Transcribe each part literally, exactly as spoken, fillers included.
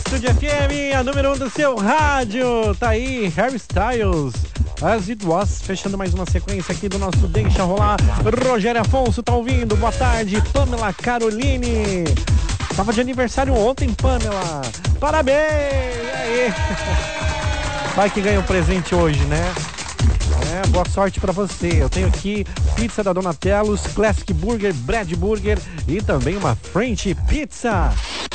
Estúdio F M, a número um do seu rádio. Tá aí, Harry Styles, As It Was, fechando mais uma sequência aqui do nosso Deixa Rolar. Rogério Afonso tá ouvindo, boa tarde. Pamela Caroline, tava de aniversário ontem, Pamela, parabéns! Aí. Vai que ganha um presente hoje, né? É, boa sorte pra você. Eu tenho aqui pizza da Donatello's, Classic Burger, Brad Burger e também uma French Pizza.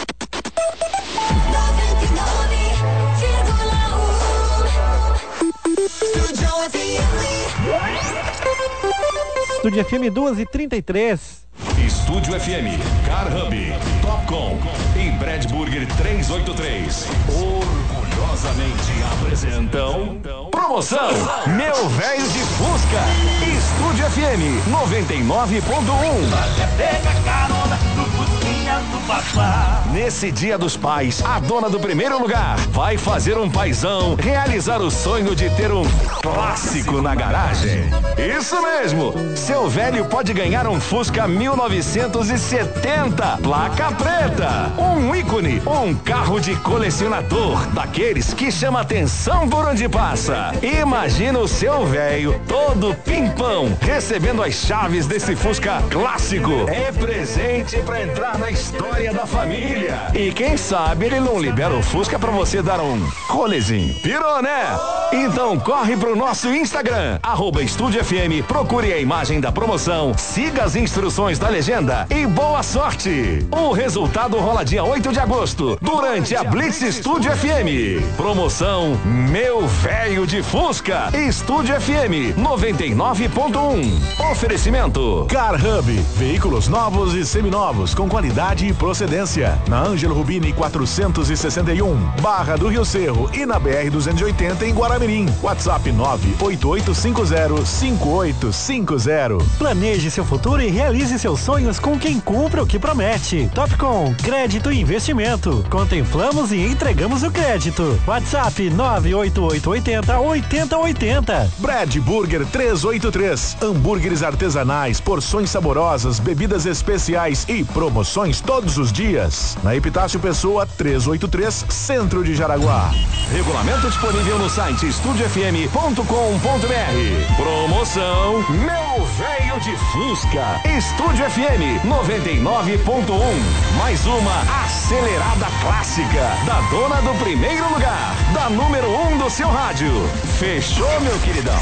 Estúdio F M duas e trinta e três. Estúdio F M, Car Hub, Topcom e Brad Burger trezentos e oitenta e três orgulhosamente apresentam promoção Meu Velho de Fusca. Estúdio F M noventa e nove ponto um. Pega carona no Fusquinha do Papá. Nesse Dia dos Pais, a dona do primeiro lugar vai fazer um paizão realizar o sonho de ter um clássico na garagem. Isso mesmo, seu velho pode ganhar um Fusca mil novecentos e setenta, placa preta, um ícone, um carro de colecionador, daqueles que chama atenção por onde passa. Imagina o seu velho todo pimpão recebendo as chaves desse Fusca clássico. É presente pra entrar na história da família. E quem sabe ele não libera o Fusca pra você dar um rolezinho. Pirou, né? Então corre pro nosso Instagram, arroba Estúdio F M, procure a imagem da promoção, siga as instruções da legenda e boa sorte! O resultado rola dia oito de agosto, durante a Blitz Estúdio F M. Promoção Meu Velho de Fusca. Estúdio F M noventa e nove ponto um. Oferecimento Car Hub, veículos novos e seminovos com qualidade e procedência. Na Ângelo Rubini quatrocentos e sessenta e um, Barra do Rio Cerro e na B R duzentos e oitenta em Guaramirim. WhatsApp nove oito oito cinco zero cinco oito cinco zero. Planeje seu futuro e realize seus sonhos com quem cumpre o que promete. Topcom, crédito e investimento. Contemplamos e entregamos o crédito. WhatsApp nove oito oito oito zero oito zero oito zero. Brad Burger trezentos e oitenta e três, hambúrgueres artesanais, porções saborosas, bebidas especiais e promoções todos os dias. Na Epitácio Pessoa trezentos e oitenta e três, Centro de Jaraguá. Regulamento disponível no site estúdio f m ponto com ponto b r. Promoção Meu Velho de Fusca. Estúdio F M noventa e nove ponto um. Mais uma acelerada clássica da dona do primeiro lugar, da número um do seu rádio. Fechou, meu queridão?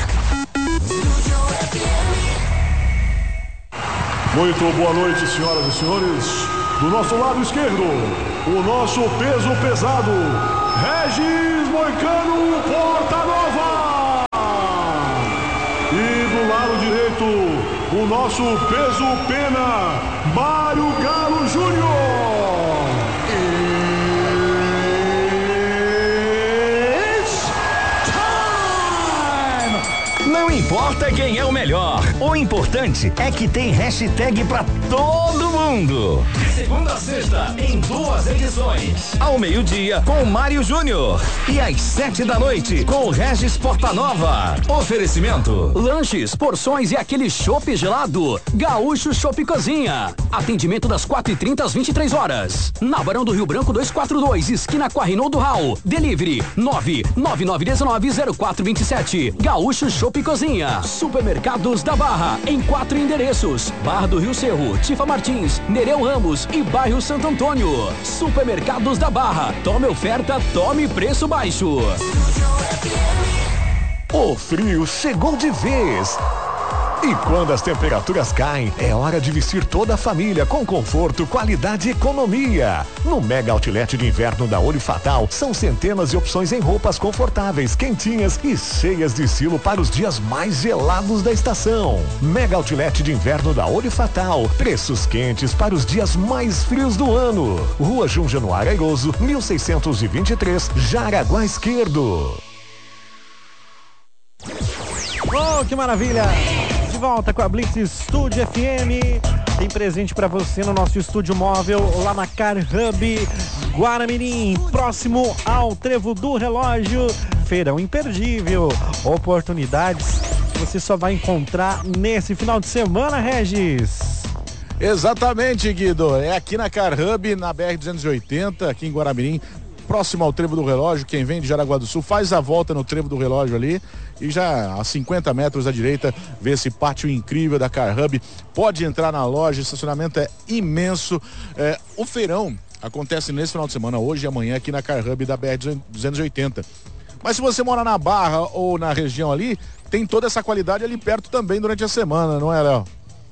Muito boa noite, senhoras e senhores. Do nosso lado esquerdo, o nosso peso pesado, Regis Moicano Porta Nova. E do lado direito, o nosso peso pena, Mário Galo Júnior. Não importa quem é o melhor, o importante é que tem hashtag pra todo mundo. De segunda a sexta, em duas edições. Ao meio-dia, com o Mário Júnior. E às sete da noite, com o Regis Portanova. Oferecimento: lanches, porções e aquele chopp gelado. Gaúcho Chopp Cozinha. Atendimento das quatro e trinta às vinte e três horas. Na Barão do Rio Branco duzentos e quarenta e dois, esquina com a Reinaldo Hall. Delivery nove nove nove um nove zero quatro dois sete. Gaúcho Chopp Cozinha. Supermercados da Barra, em quatro endereços: Barra do Rio Cerro, Tifa Martins, Nereu Ramos e Bairro Santo Antônio. Supermercados da Barra, tome oferta, tome preço baixo. O frio chegou de vez. E quando as temperaturas caem, é hora de vestir toda a família com conforto, qualidade e economia. No Mega Outlet de Inverno da Olho Fatal, são centenas de opções em roupas confortáveis, quentinhas e cheias de estilo para os dias mais gelados da estação. Mega Outlet de Inverno da Olho Fatal, preços quentes para os dias mais frios do ano. Rua João Januário Airoso, mil seiscentos e vinte e três, Jaraguá Esquerdo. Oh, que maravilha! De volta com a Blitz Estúdio F M. Tem presente pra você no nosso estúdio móvel lá na Car Hub Guaramirim, próximo ao Trevo do Relógio. Feirão imperdível, oportunidades que você só vai encontrar nesse final de semana, Regis. Exatamente, Guido, é aqui na Car Hub, na B R duzentos e oitenta, aqui em Guaramirim. próximo ao Trevo do Relógio. Quem vem de Jaraguá do Sul faz a volta no Trevo do Relógio ali e já a cinquenta metros à direita vê esse pátio incrível da Car Hub. Pode entrar na loja, o estacionamento é imenso. É, o feirão acontece nesse final de semana, hoje e amanhã, aqui na Car Hub da B R duzentos e oitenta. Mas se você mora na Barra ou na região ali, tem toda essa qualidade ali perto também durante a semana, não é, Léo?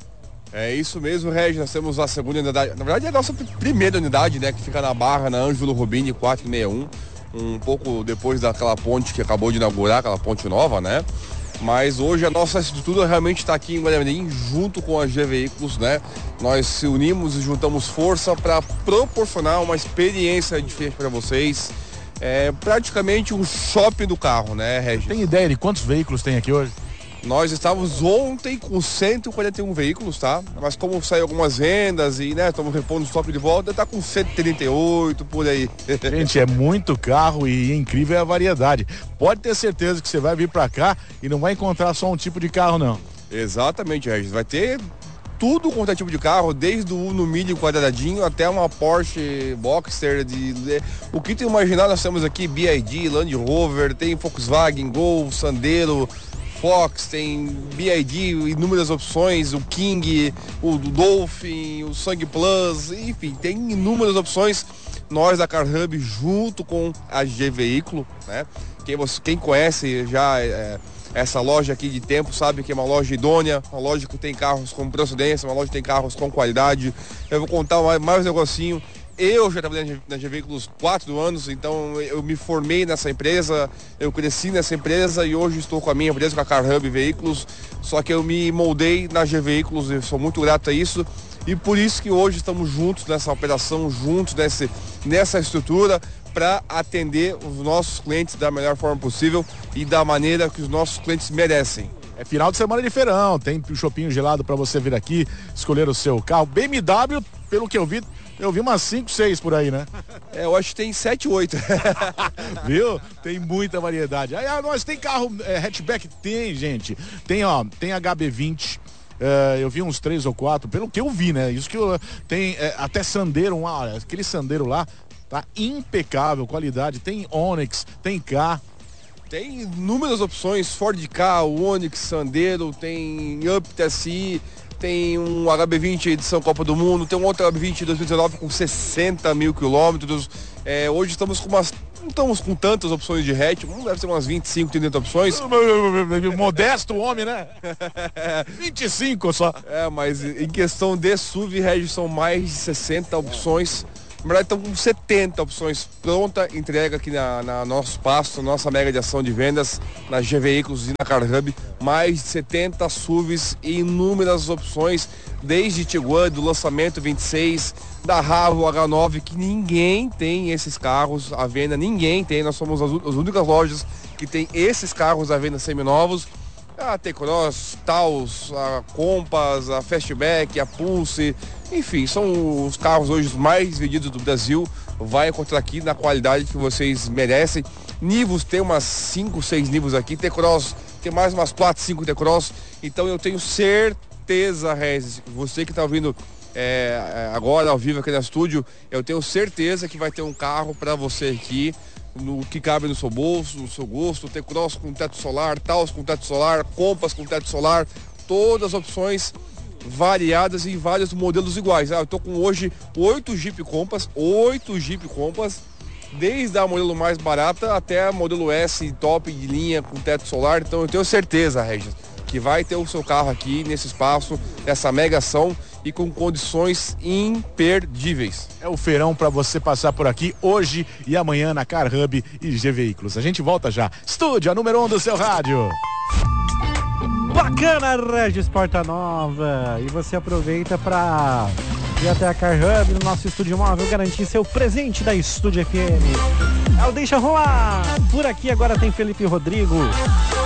É isso mesmo, Regis. Nós temos a segunda unidade, na verdade é a nossa primeira unidade, né, que fica na Barra, na Ângelo Rubini quatrocentos e sessenta e um, um pouco depois daquela ponte que acabou de inaugurar, aquela ponte nova, né? Mas hoje a nossa estrutura realmente está aqui em Guaramirim, junto com a G Veículos, né? Nós se unimos e juntamos força para proporcionar uma experiência diferente para vocês. É praticamente um shopping do carro, né, Regis? Tem ideia de quantos veículos tem aqui hoje? Nós estávamos ontem com cento e quarenta e um veículos, tá? Mas como saiu algumas vendas e, né, estamos repondo o estoque de volta, tá com cento e trinta e oito por aí. Gente, é muito carro e incrível é a variedade. Pode ter certeza que você vai vir pra cá e não vai encontrar só um tipo de carro, não. Exatamente, Regis. Vai ter tudo quanto é tipo de carro, desde o Uno Mille quadradinho até uma Porsche Boxster. De, de, o que tu imaginar, nós temos aqui B Y D, Land Rover, tem Volkswagen, Gol, Sandero, Fox, tem B Y D, inúmeras opções, o King, o Dolphin, o Sang Plus, enfim, tem inúmeras opções. Nós da Car Hub, junto com a G Veículo, né? Quem, você, quem conhece já é, essa loja aqui de tempo sabe que é uma loja idônea, uma loja que tem carros com procedência, uma loja que tem carros com qualidade. Eu vou contar mais, mais um negocinho. Eu já trabalhei na G Veículos quatro anos, então eu me formei nessa empresa, eu cresci nessa empresa e hoje estou com a minha empresa, com a Car Hub Veículos, só que eu me moldei na G Veículos e sou muito grato a isso. E por isso que hoje estamos juntos nessa operação, juntos nesse, nessa estrutura, para atender os nossos clientes da melhor forma possível e da maneira que os nossos clientes merecem. É final de semana de feirão, tem um chopinho gelado para você vir aqui, escolher o seu carro. B M W, pelo que eu vi, eu vi umas cinco, seis por aí, né? É, eu acho que tem sete, oito. Viu? Tem muita variedade. Aí ah, nós tem carro é, hatchback? Tem, gente. Tem, ó, tem H B vinte. Uh, eu vi uns três ou quatro, pelo que eu vi, né? Isso que eu, tem é, até Sandero, um, olha, aquele Sandero lá tá impecável, qualidade. Tem Onix, tem K. Tem inúmeras opções, Ford Ka, Onix, Sandero, tem Up T S I, tem um H B vinte edição Copa do Mundo, tem um outro H B vinte dois mil e dezenove com sessenta mil quilômetros. É, hoje estamos com umas, não estamos com tantas opções de hatch, deve ser umas vinte e cinco, trinta opções. Modesto homem, né? vinte e cinco só. É, mas em questão de S U V, Regis, são mais de sessenta opções. Na verdade, estão com setenta opções pronta entrega aqui na, na nosso espaço, na nossa mega de ação de vendas, na G Veículos e na Car Hub. Mais de setenta S U Vs e inúmeras opções, desde Tiguan, do lançamento vinte e seis, da Ravo H nove, que ninguém tem esses carros à venda, ninguém tem. Nós somos as, as únicas lojas que tem esses carros à venda seminovos. A T-Cross, Taos, a Compass, a Fastback, a Pulse, enfim, são os carros hoje mais vendidos do Brasil. Vai encontrar aqui na qualidade que vocês merecem. Nivus tem umas cinco, seis Nivus aqui, T-Cross tem mais umas quatro, cinco T-Cross. Então eu tenho certeza, Regis, você que está ouvindo é, agora ao vivo aqui no estúdio, eu tenho certeza que vai ter um carro para você aqui, no que cabe no seu bolso, no seu gosto. T-Cross com teto solar, Taos com teto solar, Compass com teto solar, todas as opções variadas e vários modelos iguais. Ah, eu tô com hoje oito Jeep Compass, oito Jeep Compass, desde a modelo mais barata até a modelo S top de linha com teto solar. Então eu tenho certeza, Regis, que vai ter o seu carro aqui nesse espaço, nessa mega ação e com condições imperdíveis. É o feirão para você passar por aqui hoje e amanhã na Car Hub e G Veículos. A gente volta já. Estúdio, a número um do seu rádio. Bacana, Regis Porta Nova. E você aproveita para ir até a Car Hub no nosso estúdio móvel, garantir seu presente da Estúdio F M. É o Deixa Rolar. Por aqui agora tem Felipe Rodrigo.